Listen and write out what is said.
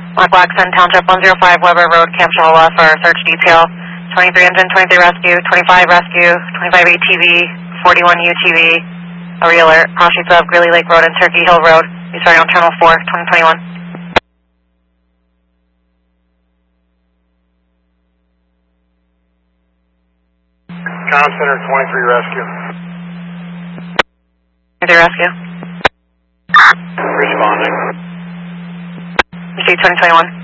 Waxen Township 105 Weber Road, Camp Chalawa for search detail. 23 engine, 23 rescue, 25 rescue, 25 ATV, 41 UTV, a realer, cross sheets of Greeley Lake Road and Turkey Hill Road. Be starting on Terminal 4, 2021. Comm Center 23 rescue. 23 rescue. Responding. Receive 2021.